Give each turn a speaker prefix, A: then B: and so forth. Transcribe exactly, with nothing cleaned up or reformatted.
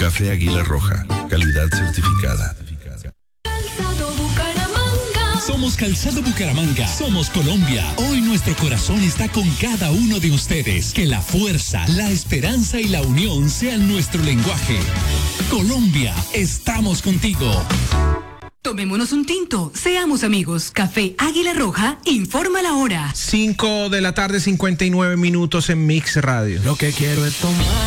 A: Café Águila Roja, calidad certificada.
B: Somos Calzado Bucaramanga, somos Colombia. Hoy nuestro corazón está con cada uno de ustedes. Que la fuerza, la esperanza y la unión sean nuestro lenguaje. Colombia, estamos contigo.
C: Tomémonos un tinto, seamos amigos. Café Águila Roja, informa la hora.
D: cinco de la tarde, cincuenta y nueve minutos en Mix Radio.
E: Lo que quiero es tomar.